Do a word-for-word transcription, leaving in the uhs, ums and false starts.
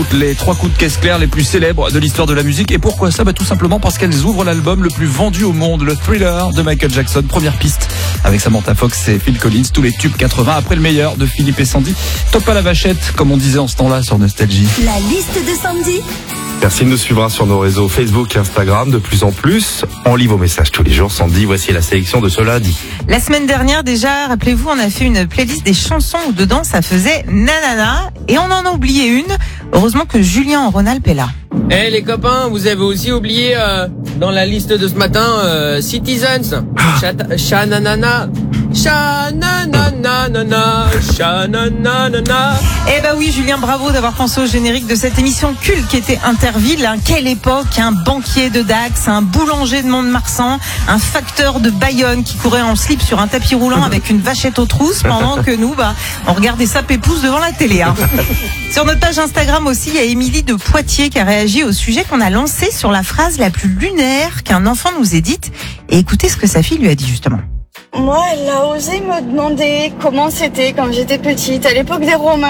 Les trois coups de caisse claire les plus célèbres de l'histoire de la musique. Et pourquoi ça? Bah, tout simplement parce qu'elles ouvrent l'album le plus vendu au monde, le Thriller de Michael Jackson. Première piste avec Samantha Fox et Phil Collins, tous les tubes quatre-vingts. Après le meilleur de Philippe et Sandy. Top à la vachette, comme on disait en ce temps-là sur Nostalgie. La liste de Sandy. Merci de nous suivre sur nos réseaux Facebook et Instagram. De plus en plus, on lit vos messages tous les jours. Sandy, voici la sélection de ce lundi. La semaine dernière, déjà, rappelez-vous, on a fait une playlist des chansons où dedans ça faisait nanana. Et on en a oublié une. Heureusement que Julien en Rhône-Alpes est là. Eh hey, les copains, vous avez aussi oublié euh, dans la liste de ce matin euh, Citizens. Cha-nanana. Cha-nanana. Cha-nanana. Eh ben oui, Julien, bravo d'avoir pensé au générique de cette émission culte qui était Interville. Hein. Quelle époque, un banquier de Dax, un boulanger de Mont-de-Marsan, un facteur de Bayonne qui courait en slip sur un tapis roulant avec une vachette aux trousses pendant que nous, bah, on regardait ça pépouze devant la télé. Hein. Sur notre page Instagram aussi, il y a Émilie de Poitiers qui a réagi au sujet qu'on a lancé sur la phrase la plus lunaire qu'un enfant nous ait dite. Et écoutez ce que sa fille lui a dit justement. Moi, elle a osé me demander comment c'était quand j'étais petite, à l'époque des Romains.